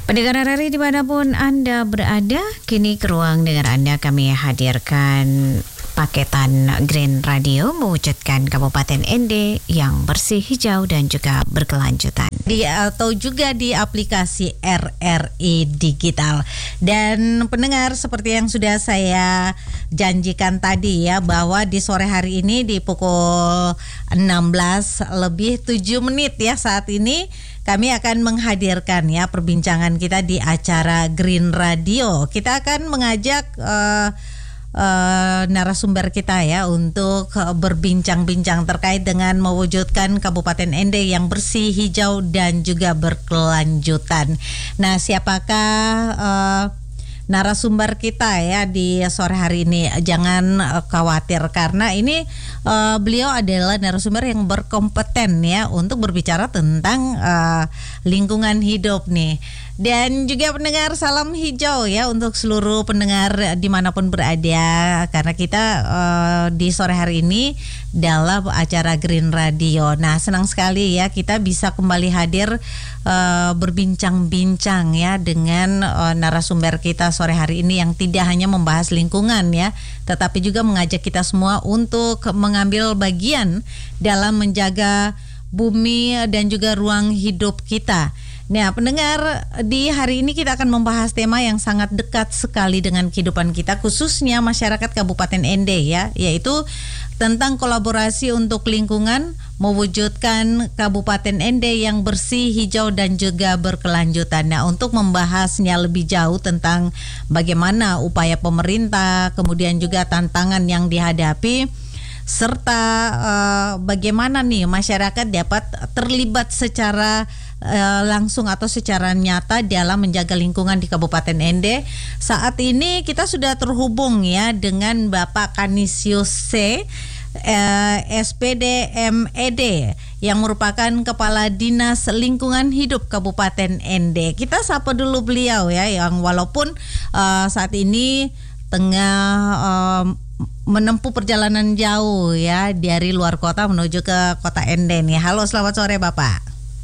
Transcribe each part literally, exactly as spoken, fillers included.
Pendengar R R I dimanapun Anda berada, kini ke ruang dengar Anda kami hadirkan paketan Green Radio mewujudkan Kabupaten Ende yang bersih, hijau dan juga berkelanjutan. Di atau juga di aplikasi R R I Digital. Dan pendengar, seperti yang sudah saya janjikan tadi ya, bahwa di sore hari ini di pukul enam belas lebih tujuh menit ya saat ini kami akan menghadirkan ya perbincangan kita di acara Green Radio. Kita akan mengajak uh, uh, narasumber kita ya untuk uh, berbincang-bincang terkait dengan mewujudkan Kabupaten Ende yang bersih, hijau dan juga berkelanjutan. Nah, siapakah uh, narasumber kita ya di sore hari ini? Jangan uh, khawatir karena ini uh, beliau adalah narasumber yang berkompeten ya untuk berbicara tentang uh, lingkungan hidup nih. Dan juga pendengar, salam hijau ya untuk seluruh pendengar dimanapun berada, karena kita uh, di sore hari ini dalam acara Green Radio. Nah, senang sekali ya kita bisa kembali hadir uh, berbincang-bincang ya dengan uh, narasumber kita sore hari ini yang tidak hanya membahas lingkungan ya, tetapi juga mengajak kita semua untuk mengambil bagian dalam menjaga bumi dan juga ruang hidup kita. Nah, pendengar, di hari ini kita akan membahas tema yang sangat dekat sekali dengan kehidupan kita, khususnya masyarakat Kabupaten Ende ya, yaitu tentang kolaborasi untuk lingkungan mewujudkan Kabupaten Ende yang bersih, hijau dan juga berkelanjutan. Nah, untuk membahasnya lebih jauh tentang bagaimana upaya pemerintah, kemudian juga tantangan yang dihadapi, serta uh, bagaimana nih masyarakat dapat terlibat secara uh, langsung atau secara nyata dalam menjaga lingkungan di Kabupaten Ende. Saat ini kita sudah terhubung ya dengan Bapak Kanisius C, uh, S P D M E D yang merupakan Kepala Dinas Lingkungan Hidup Kabupaten Ende. Kita sapa dulu beliau ya, yang walaupun uh, saat ini tengah uh, menempuh perjalanan jauh ya dari luar kota menuju ke kota Ende nih. Halo, selamat sore Bapak.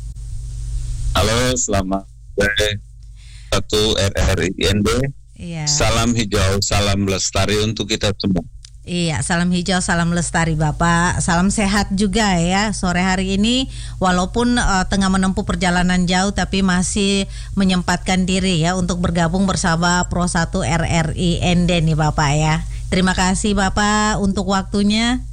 Halo, selamat sore satu R R I Ende. Iya. Salam hijau, salam lestari untuk kita semua. Iya, salam hijau, salam lestari Bapak. Salam sehat juga ya sore hari ini, walaupun uh, tengah menempuh perjalanan jauh tapi masih menyempatkan diri ya untuk bergabung bersama Pro satu R R I Ende nih Bapak ya. Terima kasih Bapak untuk waktunya.